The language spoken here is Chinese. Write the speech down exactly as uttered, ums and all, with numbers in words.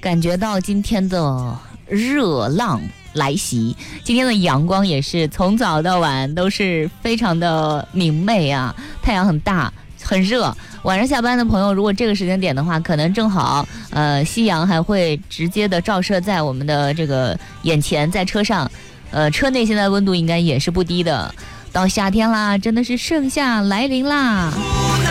感觉到今天的热浪来袭，今天的阳光也是从早到晚都是非常的明媚啊，太阳很大很热。晚上下班的朋友，如果这个时间点的话，可能正好呃夕阳还会直接的照射在我们的这个眼前，在车上，呃车内现在温度应该也是不低的。到夏天啦，真的是盛夏来临啦。